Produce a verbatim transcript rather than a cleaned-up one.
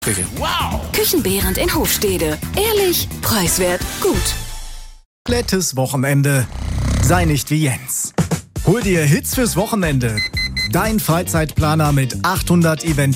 Küche. Wow! Küchenbehrind in Hofstede. Ehrlich, preiswert, gut. Komplettes Wochenende. Sei nicht wie Jens. Hol dir Hits fürs Wochenende. Dein Freizeitplaner mit achthundert Event